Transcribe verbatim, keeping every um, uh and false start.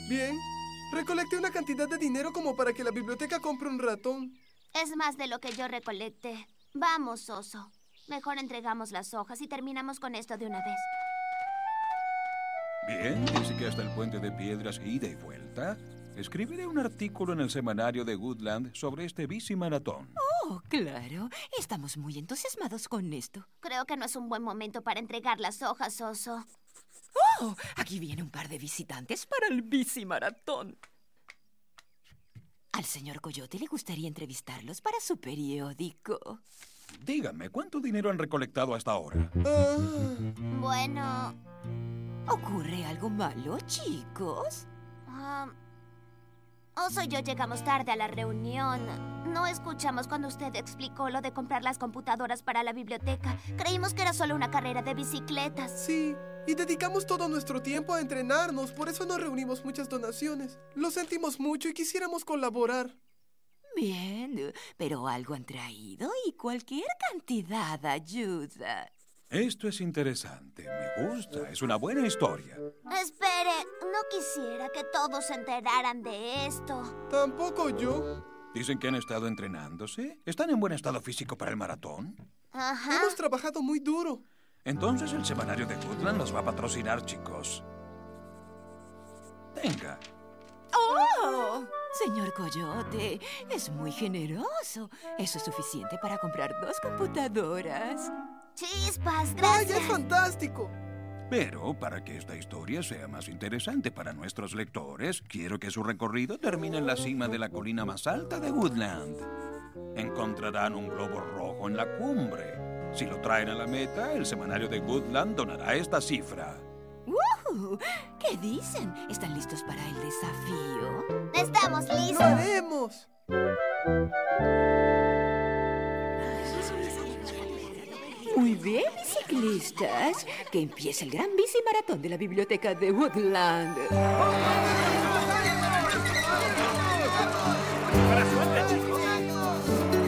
Bien. Recolecté una cantidad de dinero como para que la biblioteca compre un ratón. Es más de lo que yo recolecté. Vamos, Oso. Mejor entregamos las hojas y terminamos con esto de una vez. Bien, dice que hasta el puente de piedras ida y vuelta. Escribiré un artículo en el semanario de Woodland sobre este bicimaratón. Oh, claro. Estamos muy entusiasmados con esto. Creo que no es un buen momento para entregar las hojas, Oso. Oh, aquí viene un par de visitantes para el bicimaratón. Al señor Coyote le gustaría entrevistarlos para su periódico. Díganme, ¿cuánto dinero han recolectado hasta ahora? Ah, Bueno... ¿Ocurre algo malo, chicos? ah, Oso y yo llegamos tarde a la reunión. No escuchamos cuando usted explicó lo de comprar las computadoras para la biblioteca. Creímos que era solo una carrera de bicicletas. sí. Y dedicamos todo nuestro tiempo a entrenarnos. Por eso no reunimos muchas donaciones. Lo sentimos mucho y quisiéramos colaborar. Bien, pero algo han traído y cualquier cantidad ayuda. Esto es interesante. Me gusta. Es una buena historia. Espere, no quisiera que todos se enteraran de esto. Tampoco yo. Dicen que han estado entrenándose. ¿Están en buen estado físico para el maratón? Ajá. Hemos trabajado muy duro. Entonces el semanario de Woodland los va a patrocinar, chicos. Venga. ¡Oh! Señor Coyote, es muy generoso. Eso es suficiente para comprar dos computadoras. Chispas, ¡Vaya, gracias. es fantástico! Pero para que esta historia sea más interesante para nuestros lectores, quiero que su recorrido termine en la cima de la colina más alta de Woodland. Encontrarán un globo rojo en la cumbre. Si lo traen a la meta, el semanario de Woodland donará esta cifra. ¡Woohoo! ¿Qué dicen? ¿Están listos para el desafío? Estamos ¡Lo listos. haremos! Muy bien, biciclistas. Que empiece el gran bicimaratón de la biblioteca de Woodland.